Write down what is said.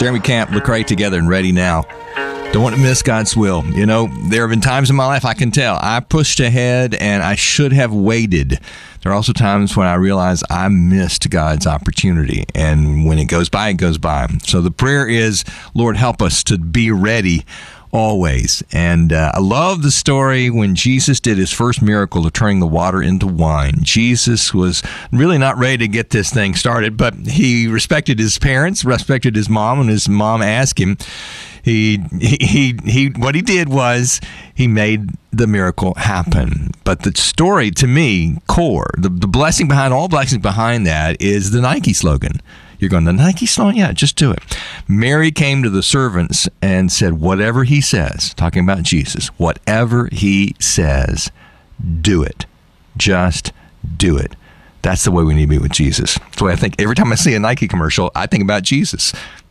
Jeremy Camp, Lecrae together and ready now. Don't want to miss God's will. You know, there have been times in my life I can tell I pushed ahead and I should have waited. There are also times when I realize I missed God's opportunity. And when it goes by, it goes by. So the prayer is, Lord, help us to be ready always. And I love the story when Jesus did his first miracle of turning the water into wine. Jesus was really not ready to get this thing started, but he respected his parents, respected his mom, and his mom asked him. What he did was he made the miracle happen. But the story, to me, core, the blessing behind all blessings behind that is the Nike slogan. You're going, the Nike slogan? Yeah, just do it. Mary came to the servants and said, whatever he says, talking about Jesus, whatever he says, do it. Just do it. That's the way we need to be with Jesus. That's the way I think every time I see a Nike commercial, I think about Jesus.